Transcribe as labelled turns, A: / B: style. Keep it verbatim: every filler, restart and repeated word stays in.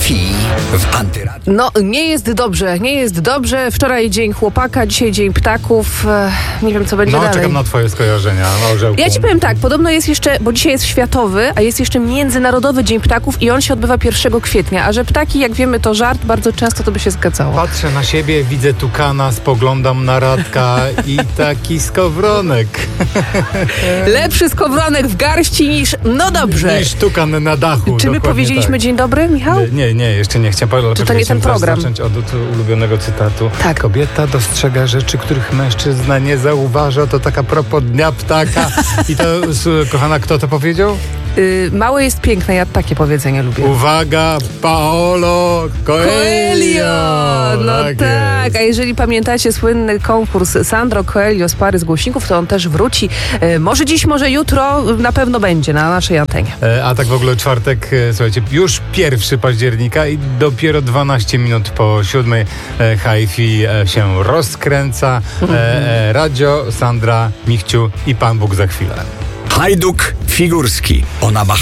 A: Hi-Fi w Antyradiu.
B: No, nie jest dobrze, nie jest dobrze. Wczoraj dzień chłopaka, dzisiaj dzień ptaków. Ech, nie wiem, co będzie
C: No,
B: dalej.
C: czekam na twoje skojarzenia, orzełku.
B: Ja ci powiem tak, podobno jest jeszcze, bo dzisiaj jest światowy, a jest jeszcze Międzynarodowy Dzień Ptaków i on się odbywa pierwszego kwietnia, a że ptaki, jak wiemy, to żart, bardzo często to by się zgadzało.
C: Patrzę na siebie, widzę tukana, spoglądam na Radka i taki skowronek.
B: Lepszy skowronek w garści niż, no dobrze.
C: Niż tukan na dachu.
B: Czy my
C: dokładnie
B: powiedzieliśmy
C: tak.
B: dzień dobry, Michał?
C: Nie, nie, jeszcze nie chciałem.
B: Czy to nie ten program?
C: zacząć od, od ulubionego cytatu.
B: Tak.
C: Kobieta dostrzega rzeczy, których mężczyzna nie zauważa. To taka propos dnia ptaka. I to, s- kochana, kto to powiedział?
B: Y, małe jest piękne, ja takie powiedzenie lubię.
C: Uwaga, Paolo Coelho!
B: No tak,
C: jest.
B: a jeżeli pamiętacie słynny konkurs Sandro Coelho z pary z głośników, to on też wróci. E, może dziś, może jutro, na pewno będzie na naszej antenie.
C: E, A tak w ogóle czwartek, e, słuchajcie, już pierwszego października i dopiero dwanaście minut po siódmej e, Hi-Fi e, się rozkręca. E, e, Radio, Sandra, Michciu i Pan Bóg za chwilę.
A: Hajduk Figurski o Namaha.